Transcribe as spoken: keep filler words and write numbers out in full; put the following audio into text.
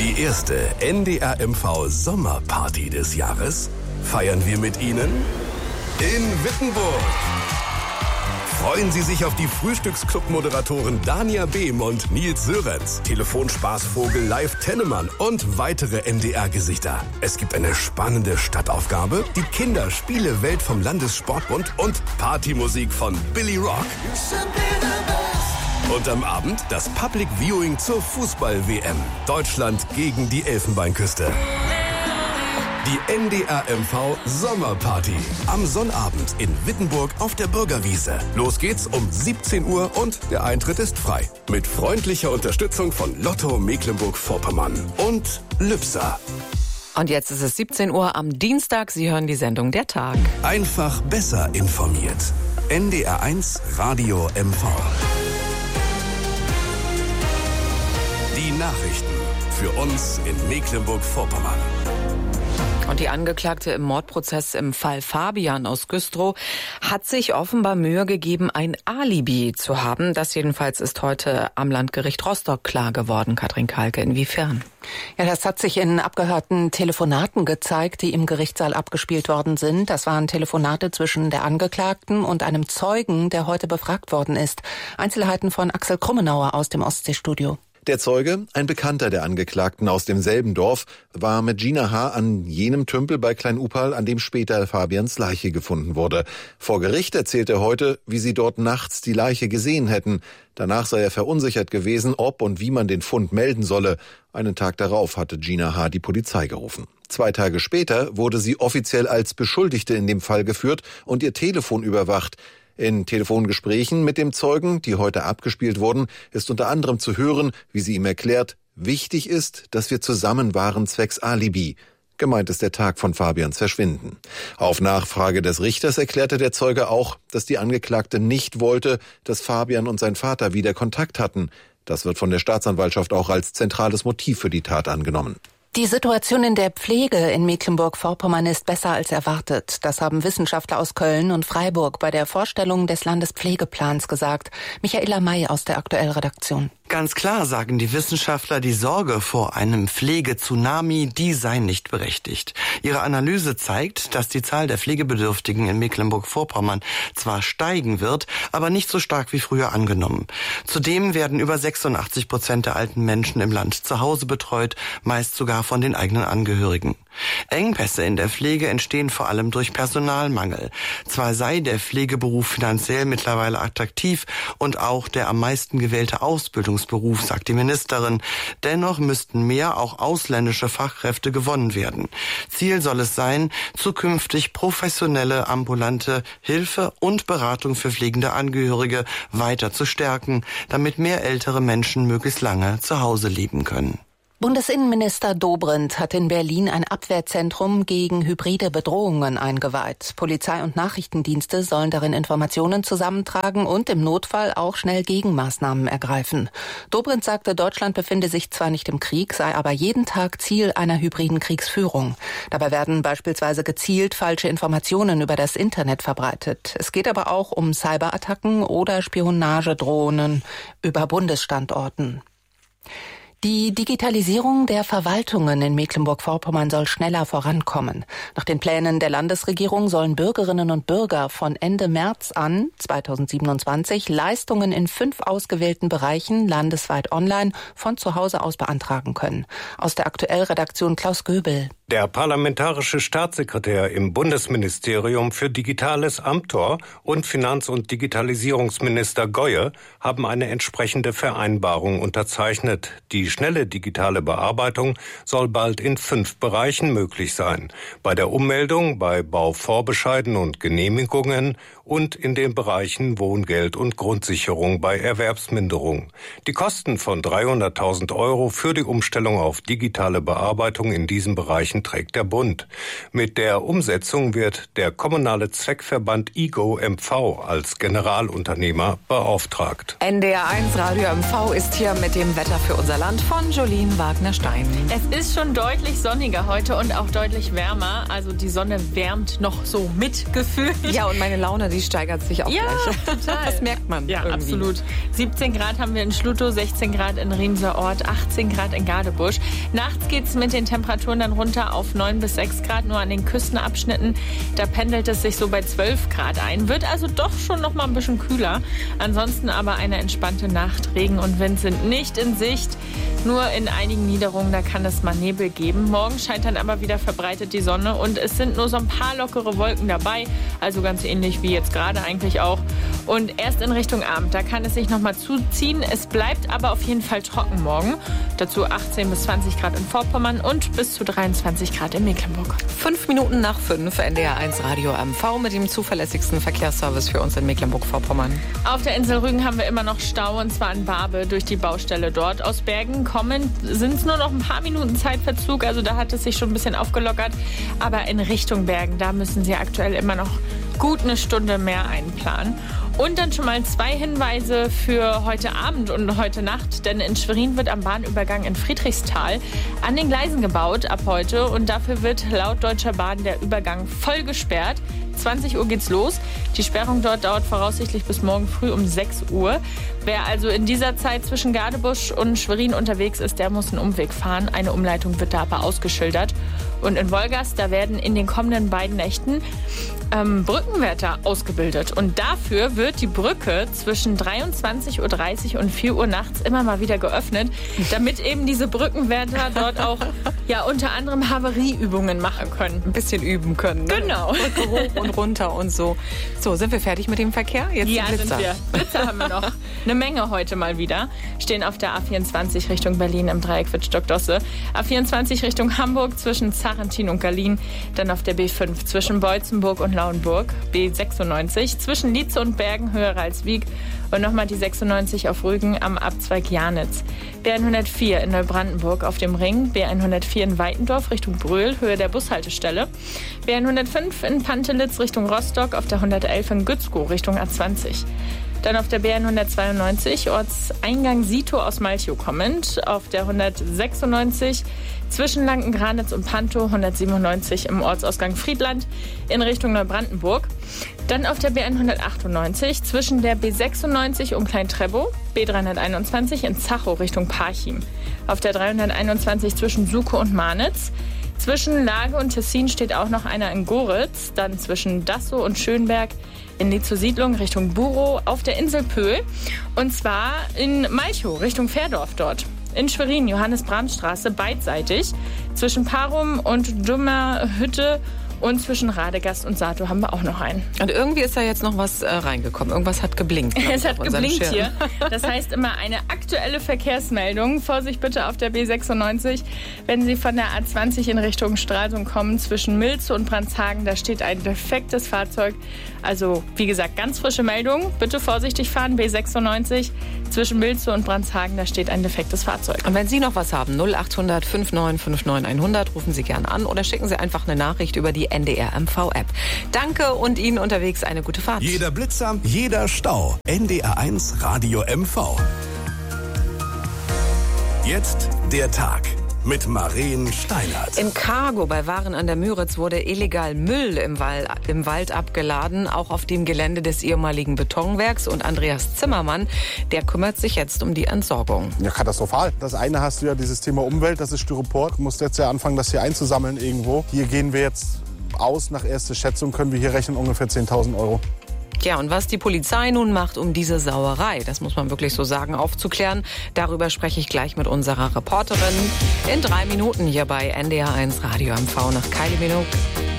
Die erste N D R M V Sommerparty des Jahres feiern wir mit Ihnen in Wittenburg. Freuen Sie sich auf die Frühstücksclub-Moderatoren Dania Behm und Nils Sörenz, Telefonspaßvogel Live Tennemann und weitere N D R-Gesichter. Es gibt eine spannende Stadtaufgabe, die Kinderspiele-Welt vom Landessportbund und Partymusik von Billy Rock. Und am Abend das Public Viewing zur Fußball-W M. Deutschland gegen die Elfenbeinküste. Die N D R M V Sommerparty. Am Sonnabend in Wittenburg auf der Bürgerwiese. Los geht's um siebzehn Uhr und der Eintritt ist frei. Mit freundlicher Unterstützung von Lotto Mecklenburg-Vorpommern und Lübser. Und jetzt ist es siebzehn Uhr am Dienstag. Sie hören die Sendung Der Tag. Einfach besser informiert. N D R eins Radio M V. Die Nachrichten für uns in Mecklenburg-Vorpommern. Und die Angeklagte im Mordprozess im Fall Fabian aus Güstrow hat sich offenbar Mühe gegeben, ein Alibi zu haben. Das jedenfalls ist heute am Landgericht Rostock klar geworden. Katrin Kalke, inwiefern? Ja, das hat sich in abgehörten Telefonaten gezeigt, die im Gerichtssaal abgespielt worden sind. Das waren Telefonate zwischen der Angeklagten und einem Zeugen, der heute befragt worden ist. Einzelheiten von Axel Krummenauer aus dem Ostseestudio. Der Zeuge, ein Bekannter der Angeklagten aus demselben Dorf, war mit Gina H. an jenem Tümpel bei Klein-Upal, an dem später Fabians Leiche gefunden wurde. Vor Gericht erzählt er heute, wie sie dort nachts die Leiche gesehen hätten. Danach sei er verunsichert gewesen, ob und wie man den Fund melden solle. Einen Tag darauf hatte Gina H. die Polizei gerufen. Zwei Tage später wurde sie offiziell als Beschuldigte in dem Fall geführt und ihr Telefon überwacht. In Telefongesprächen mit dem Zeugen, die heute abgespielt wurden, ist unter anderem zu hören, wie sie ihm erklärt, wichtig ist, dass wir zusammen waren zwecks Alibi. Gemeint ist der Tag von Fabians Verschwinden. Auf Nachfrage des Richters erklärte der Zeuge auch, dass die Angeklagte nicht wollte, dass Fabian und sein Vater wieder Kontakt hatten. Das wird von der Staatsanwaltschaft auch als zentrales Motiv für die Tat angenommen. Die Situation in der Pflege in Mecklenburg-Vorpommern ist besser als erwartet. Das haben Wissenschaftler aus Köln und Freiburg bei der Vorstellung des Landespflegeplans gesagt. Michaela May aus der Aktuell-Redaktion. Ganz klar sagen die Wissenschaftler, die Sorge vor einem Pflege-Tsunami, die sei nicht berechtigt. Ihre Analyse zeigt, dass die Zahl der Pflegebedürftigen in Mecklenburg-Vorpommern zwar steigen wird, aber nicht so stark wie früher angenommen. Zudem werden über sechsundachtzig Prozent der alten Menschen im Land zu Hause betreut, meist sogar von den eigenen Angehörigen. Engpässe in der Pflege entstehen vor allem durch Personalmangel. Zwar sei der Pflegeberuf finanziell mittlerweile attraktiv und auch der am meisten gewählte Ausbildungsberuf, sagt die Ministerin, dennoch müssten mehr auch ausländische Fachkräfte gewonnen werden. Ziel soll es sein, zukünftig professionelle ambulante Hilfe und Beratung für pflegende Angehörige weiter zu stärken, damit mehr ältere Menschen möglichst lange zu Hause leben können. Bundesinnenminister Dobrindt hat in Berlin ein Abwehrzentrum gegen hybride Bedrohungen eingeweiht. Polizei und Nachrichtendienste sollen darin Informationen zusammentragen und im Notfall auch schnell Gegenmaßnahmen ergreifen. Dobrindt sagte, Deutschland befinde sich zwar nicht im Krieg, sei aber jeden Tag Ziel einer hybriden Kriegsführung. Dabei werden beispielsweise gezielt falsche Informationen über das Internet verbreitet. Es geht aber auch um Cyberattacken oder Spionagedrohnen über Bundesstandorten. Die Digitalisierung der Verwaltungen in Mecklenburg-Vorpommern soll schneller vorankommen. Nach den Plänen der Landesregierung sollen Bürgerinnen und Bürger von Ende März an zweitausendsiebenundzwanzig Leistungen in fünf ausgewählten Bereichen landesweit online von zu Hause aus beantragen können. Aus der Aktuell-Redaktion Klaus Göbel. Der parlamentarische Staatssekretär im Bundesministerium für Digitales Amthor und Finanz- und Digitalisierungsminister Goye haben eine entsprechende Vereinbarung unterzeichnet. Die schnelle digitale Bearbeitung soll bald in fünf Bereichen möglich sein. Bei der Ummeldung, bei Bauvorbescheiden und Genehmigungen und in den Bereichen Wohngeld und Grundsicherung bei Erwerbsminderung. Die Kosten von dreihunderttausend Euro für die Umstellung auf digitale Bearbeitung in diesen Bereichen beantragt der Bund. Mit der Umsetzung wird der kommunale Zweckverband I G O M V als Generalunternehmer beauftragt. N D R eins Radio M V ist hier mit dem Wetter für unser Land von Jolien Wagner-Stein. Es ist schon deutlich sonniger heute und auch deutlich wärmer. Also die Sonne wärmt noch so mitgefühlt. Ja, und meine Laune, die steigert sich auch ja, gleich. Total. Das merkt man. Ja, irgendwie. Absolut. siebzehn Grad haben wir in Schlutow, sechzehn Grad in Riemser-Ort, achtzehn Grad in Gadebusch. Nachts geht es mit den Temperaturen dann runter auf neun bis sechs Grad, nur an den Küstenabschnitten. Da pendelt es sich so bei zwölf Grad ein. Wird also doch schon noch mal ein bisschen kühler. Ansonsten aber eine entspannte Nacht. Regen und Wind sind nicht in Sicht. Nur in einigen Niederungen, da kann es mal Nebel geben. Morgen scheint dann aber wieder verbreitet die Sonne und es sind nur so ein paar lockere Wolken dabei. Also ganz ähnlich wie jetzt gerade eigentlich auch. Und erst in Richtung Abend, da kann es sich noch mal zuziehen. Es bleibt aber auf jeden Fall trocken morgen. Dazu achtzehn bis zwanzig Grad in Vorpommern und bis zu dreiundzwanzig Grad in Mecklenburg. Fünf Minuten nach fünf, N D R eins Radio M V mit dem zuverlässigsten Verkehrsservice für uns in Mecklenburg-Vorpommern. Auf der Insel Rügen haben wir immer noch Stau, und zwar in Barbe durch die Baustelle dort. Aus Bergen kommen sind es nur noch ein paar Minuten Zeitverzug, also da hat es sich schon ein bisschen aufgelockert. Aber in Richtung Bergen, da müssen Sie aktuell immer noch gut eine Stunde mehr einplanen. Und dann schon mal zwei Hinweise für heute Abend und heute Nacht, denn in Schwerin wird am Bahnübergang in Friedrichsthal an den Gleisen gebaut ab heute und dafür wird laut Deutscher Bahn der Übergang voll gesperrt. zwanzig Uhr geht's los. Die Sperrung dort dauert voraussichtlich bis morgen früh um sechs Uhr. Wer also in dieser Zeit zwischen Gadebusch und Schwerin unterwegs ist, der muss einen Umweg fahren. Eine Umleitung wird da aber ausgeschildert. Und in Wolgast, da werden in den kommenden beiden Nächten ähm, Brückenwärter ausgebildet. Und dafür wird die Brücke zwischen dreiundzwanzig Uhr dreißig und vier Uhr nachts immer mal wieder geöffnet, damit eben diese Brückenwärter dort auch ja unter anderem Havarieübungen machen können. Ein bisschen üben können. Ne? Genau. Brücke hoch und runter und so. So, sind wir fertig mit dem Verkehr? Jetzt ja, die Blitzer. sind wir. Blitzer haben wir noch. Eine Menge heute mal wieder. Stehen auf der A vierundzwanzig Richtung Berlin im Dreieck Wittstock-Dosse. A vierundzwanzig Richtung Hamburg zwischen Zarentin und Berlin. Dann auf der B fünf zwischen Beutzenburg und Lauenburg. B sechsundneunzig zwischen Lietze und Bergen, Höhe-Ralswiek. Und nochmal die sechsundneunzig auf Rügen am Abzweig Janitz. B hundertvier in Neubrandenburg auf dem Ring. B hundertvier in Weitendorf Richtung Bröl, Höhe der Bushaltestelle. B hundertfünf in Pantelitz Richtung Rostock, auf der hundertelf in Gützkow Richtung A zwanzig. Dann auf der B hundertzweiundneunzig, Ortseingang Sito aus Malchow kommend. Auf der hundertsechsundneunzig zwischen Lanken-Granitz und Pantow, hundertsiebenundneunzig im Ortsausgang Friedland in Richtung Neubrandenburg. Dann auf der B hundertachtundneunzig zwischen der B sechsundneunzig und Klein-Trebow, B dreihunderteinundzwanzig in Zachow Richtung Parchim. Auf der dreihunderteinundzwanzig zwischen Suke und Marnitz. Zwischen Lage und Tessin steht auch noch einer in Goritz. Dann zwischen Dassow und Schönberg in die zur Siedlung Richtung Burow auf der Insel Pöhl. Und zwar in Malchow Richtung Fährdorf dort. In Schwerin, Johannes-Brahms-Straße, beidseitig. Zwischen Parum und Dummerhütte und zwischen Radegast und Sato haben wir auch noch einen. Und irgendwie ist da jetzt noch was äh, reingekommen. Irgendwas hat geblinkt. Es hat geblinkt hier. Das heißt immer eine aktuelle Verkehrsmeldung. Vorsicht bitte auf der B sechsundneunzig. Wenn Sie von der A zwanzig in Richtung Stralsund kommen, zwischen Milze und Brandshagen, da steht ein defektes Fahrzeug. Also, wie gesagt, ganz frische Meldung. Bitte vorsichtig fahren. B sechsundneunzig zwischen Milze und Brandshagen, da steht ein defektes Fahrzeug. Und wenn Sie noch was haben, null acht hundert fünfundneunzig neunundfünfzig hundert, rufen Sie gerne an oder schicken Sie einfach eine Nachricht über die N D R M V-App. Danke und Ihnen unterwegs eine gute Fahrt. Jeder Blitzer, jeder Stau. N D R eins Radio M V. Jetzt der Tag mit Maren Steinert. Im Cargo bei Waren an der Müritz wurde illegal Müll im Wald, im Wald abgeladen, auch auf dem Gelände des ehemaligen Betonwerks. Und Andreas Zimmermann, der kümmert sich jetzt um die Entsorgung. Ja, katastrophal. Das eine hast du ja dieses Thema Umwelt, das ist Styropor. Du musst jetzt ja anfangen, das hier einzusammeln irgendwo. Hier gehen wir jetzt aus. Nach erster Schätzung können wir hier rechnen ungefähr zehntausend Euro. Ja, und was die Polizei nun macht, um diese Sauerei, das muss man wirklich so sagen, aufzuklären, darüber spreche ich gleich mit unserer Reporterin in drei Minuten hier bei N D R eins Radio M V nach Kylie Minogue.